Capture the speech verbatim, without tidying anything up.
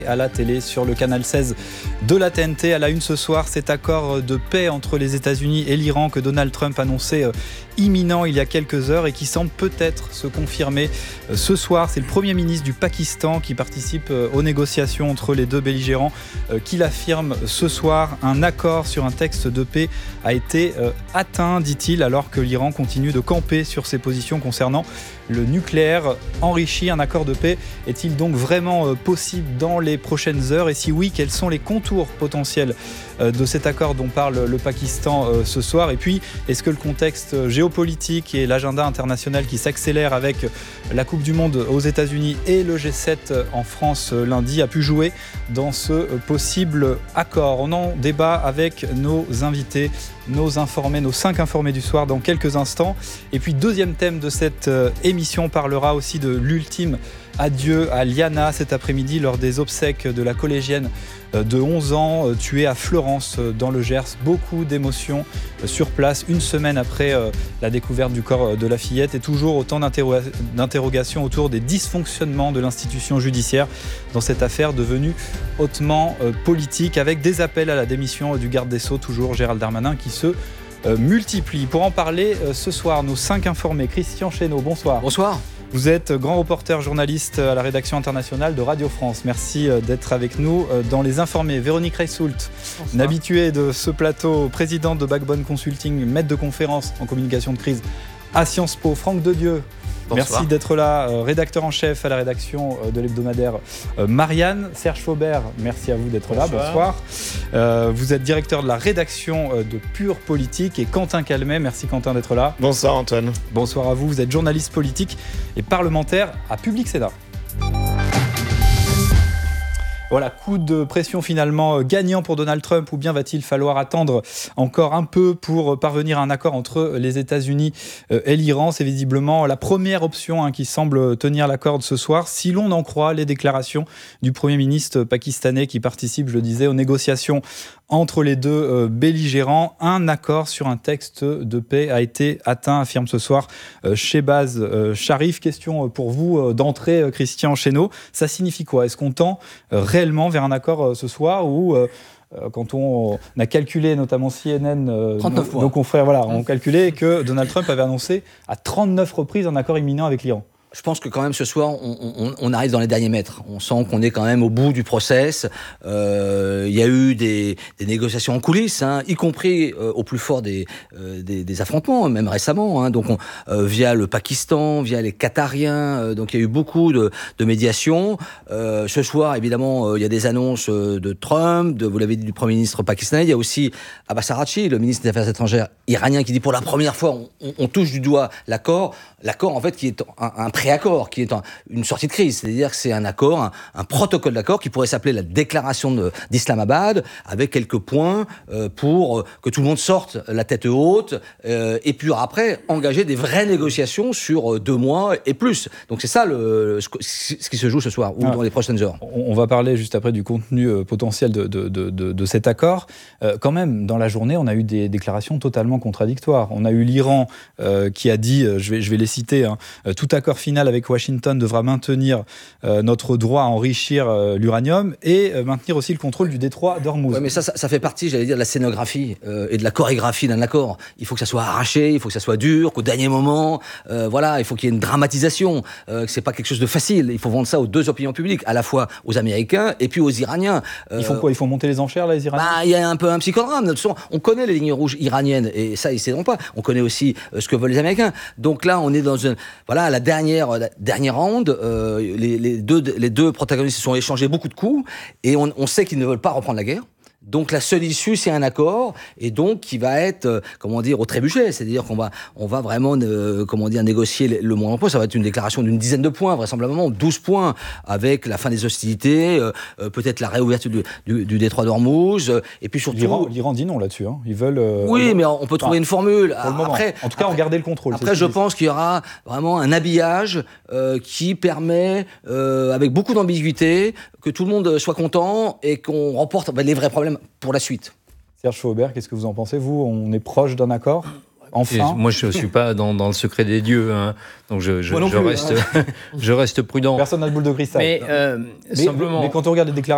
À la télé, sur le canal seize de la T N T. À la une ce soir, cet accord de paix entre les États-Unis et l'Iran que Donald Trump annonçait imminent il y a quelques heures et qui semble peut-être se confirmer ce soir. C'est le Premier ministre du Pakistan qui participe aux négociations entre les deux belligérants qui l'affirme ce soir. Un accord sur un texte de paix a été atteint, dit-il, alors que l'Iran continue de camper sur ses positions concernant le nucléaire enrichi. Un accord de paix est-il donc vraiment possible dans les prochaines heures? Et si oui, quels sont les contours potentiels de cet accord dont parle le Pakistan ce soir? Et puis, est-ce que le contexte géopolitique et l'agenda international qui s'accélère avec la Coupe du Monde aux États-Unis et le G sept en France lundi a pu jouer dans ce possible accord? On en débat avec nos invités, nos informés, nos cinq informés du soir dans quelques instants. Et puis, deuxième thème de cette émission, on parlera aussi de l'ultime adieu à Liana cet après-midi lors des obsèques de la collégienne de onze ans tuée à Fleurance dans le Gers. Beaucoup d'émotions sur place une semaine après la découverte du corps de la fillette et toujours autant d'interro- d'interrogations autour des dysfonctionnements de l'institution judiciaire dans cette affaire devenue hautement politique, avec des appels à la démission du garde des Sceaux, toujours Gérald Darmanin, qui se multiplient. Pour en parler ce soir, nos cinq informés. Christian Chesneau, bonsoir. Bonsoir. Vous êtes grand reporter journaliste à la rédaction internationale de Radio France. Merci d'être avec nous dans Les Informés. Véronique Reissoult, une habituée de ce plateau, présidente de Backbone Consulting, maître de conférence en communication de crise à Sciences Po. Franck Dedieu, bonsoir. Merci d'être là, rédacteur en chef à la rédaction de l'hebdomadaire Marianne. Serge Faubert, merci à vous d'être bonsoir. là. Bonsoir. Euh, vous êtes directeur de la rédaction de Pure Politique. Et Quentin Calmet, merci Quentin d'être là. Bonsoir Antoine. Bonsoir à vous, vous êtes journaliste politique et parlementaire à Public Sénat. Voilà, coup de pression finalement gagnant pour Donald Trump, ou bien va-t-il falloir attendre encore un peu pour parvenir à un accord entre les États-Unis et l'Iran? C'est visiblement la première option hein, qui semble tenir la corde ce soir, si l'on en croit les déclarations du Premier ministre pakistanais qui participe, je le disais, aux négociations entre les deux euh, belligérants. Un accord sur un texte de paix a été atteint, affirme ce soir euh, Shehbaz euh, Sharif. Question pour vous euh, d'entrée, euh, Christian Chesneau. Ça signifie quoi? Est-ce qu'on tend euh, réellement vers un accord euh, ce soir ou euh, euh, quand on, on a calculé, notamment C N N, euh, nos, nos confrères voilà, ont calculé que Donald Trump avait annoncé à trente-neuf reprises un accord imminent avec l'Iran? Je pense que quand même ce soir, on, on, on arrive dans les derniers mètres. On sent qu'on est quand même au bout du process. Euh, il y a eu des, des négociations en coulisses, hein, y compris euh, au plus fort des, euh, des, des affrontements, même récemment. Hein, donc on, euh, via le Pakistan, via les Qatariens. Euh, donc il y a eu beaucoup de, de médiations. Euh, ce soir, évidemment, euh, il y a des annonces de Trump, de, vous l'avez dit, du Premier ministre pakistanais. Il y a aussi Abbas Araghchi, le ministre des Affaires étrangères iranien, qui dit pour la première fois, on, on, on touche du doigt l'accord. L'accord, en fait, qui est un, un préaccord, qui est un, une sortie de crise. C'est-à-dire que c'est un accord, un, un protocole d'accord qui pourrait s'appeler la déclaration de, d'Islamabad, avec quelques points euh, pour euh, que tout le monde sorte la tête haute, euh, et puis après, engager des vraies négociations sur euh, deux mois et plus. Donc c'est ça le, ce, ce qui se joue ce soir, ou ah, dans les prochaines heures. On va parler juste après du contenu euh, potentiel de, de, de, de, de cet accord. Euh, quand même, dans la journée, on a eu des déclarations totalement contradictoires. On a eu l'Iran euh, qui a dit, euh, je vais, je vais les citer, hein, euh, tout accord final avec Washington devra maintenir euh, notre droit à enrichir euh, l'uranium et euh, maintenir aussi le contrôle du détroit d'Ormuz. Ouais, mais ça, ça, ça fait partie, j'allais dire, de la scénographie euh, et de la chorégraphie d'un accord. Il faut que ça soit arraché, il faut que ça soit dur, qu'au dernier moment, euh, voilà, il faut qu'il y ait une dramatisation, euh, que c'est pas quelque chose de facile. Il faut vendre ça aux deux opinions publiques, à la fois aux Américains et puis aux Iraniens. Euh, Ils font quoi? Ils font monter les enchères, là, les Iraniens? Bah, il y a un peu un psychodrame. De toute façon, on connaît les lignes rouges iraniennes et ça, ils ne céderont pas. On connaît aussi euh, ce que veulent les Américains. Donc là, on est dans une, voilà, la dernière, la dernière ronde. Euh, les, les deux, les deux protagonistes se sont échangés beaucoup de coups et on, on sait qu'ils ne veulent pas reprendre la guerre. Donc la seule issue, c'est un accord, et donc qui va être, euh, comment dire, au trébuchet, c'est-à-dire qu'on va, on va vraiment, euh, comment dire, négocier le, le moindre point. Ça va être une déclaration d'une dizaine de points, vraisemblablement douze points, avec la fin des hostilités, euh, euh, peut-être la réouverture du, du, du détroit d'Ormuz, euh, et puis surtout. L'Iran, l'Iran dit non là-dessus, hein. Ils veulent. Euh, oui, mais on peut trouver enfin, une formule. Après, en tout cas, on garder le contrôle. Après, je pense qu'il y aura vraiment un habillage euh, qui permet, euh, avec beaucoup d'ambiguïté, que tout le monde soit content et qu'on remporte ben, les vrais problèmes pour la suite. Serge Faubert, qu'est-ce que vous en pensez? Vous, on est proche d'un accord? Enfin. Moi, je ne suis pas dans, dans le secret des dieux, hein. Donc je, je, je, plus, reste, hein. je reste prudent. Personne n'a de boule de cristal. Mais, euh, mais, simplement... mais quand on regarde les déclarations,